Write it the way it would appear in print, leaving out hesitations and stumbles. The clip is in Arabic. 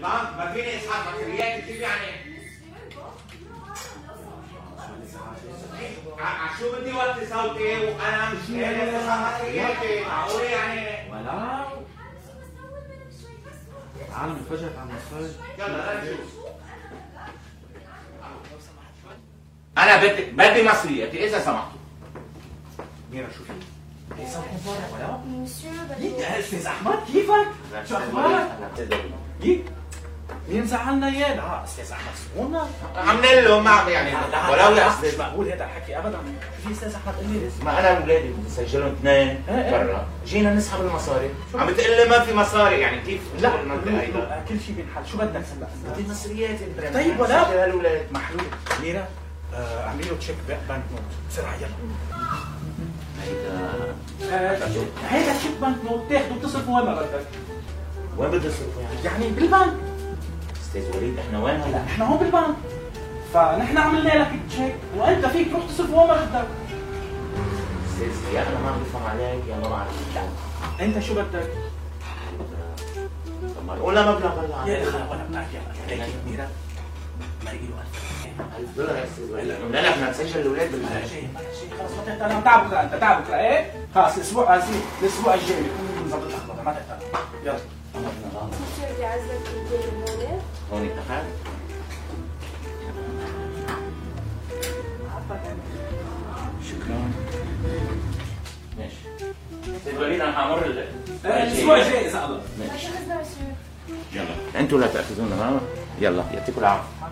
البنك ما فيني اسحب مصريات كيف يعني؟ شو بدي وطي صوتي وانا مش قادر اسحب مصرياتي، معقول يعني؟ ولا العالم انفجرت عن المصاري. يلا نشوف. انا بدي مصرياتي اذا سمحتوا. ميرا شو في؟ ايه صوتكم طالع ولا؟ مسيو يك استاذ احمد كيفك؟ شو اخبارك؟ يك مين مزعلنا اياه؟ لا استاذ احمد سمونا عاملين له ما يعني ولو لا مش مقبول هذا الحكي ابدا. في استاذ احمد قال لي ما انا واولادي بدي اسجلهم اثنين برا، جينا نسحب المصاري، عم بتقول لي ما في مصاري يعني كيف؟ لا كل شيء بينحل. شو بدك هلا؟ بدي مصرياتي طيب ولا سجل هالولاد محلول. ميرا اعملي له تشيك بنك نوت بسرعه يلا. هيدا تشيك بنك نوت تاخده بتصرفه وين ما بدك. وين بدي اصرفه يعني بالبنك. استاذ وليد احنا وين هلا؟ لا احنا هون بالبنك، فنحن عملنا لك تشيك وانت فيك تروح تصرفه وين ما بدك. استاذ يا انا ما عم بفهم عليك يا ما بعرف. انت شو بدك؟ طب ما نقول مبلغ هلا يا اخي وانا بنعرف يلا هيك ميرا مرقي له $1000 يا استاذ وليد. لا لا بدنا نسجل الاولاد خلص ما تحتاج. انا تعب بكره، انت تعب بكره ايه؟ خلص الاسبوع الاسبوع الجاي بكون نظبط الاخبار ما تحتاج. يلا مسيو بدي اعزلك الدين هون. هون اتفقنا؟ شكرا. ماشي استاذ وليد انا حامر الاسبوع الجاي اذا الله. شو قصدك مسيو؟ يلا انتوا لا تاخذونا معنا. يلا يعطيكم العافيه.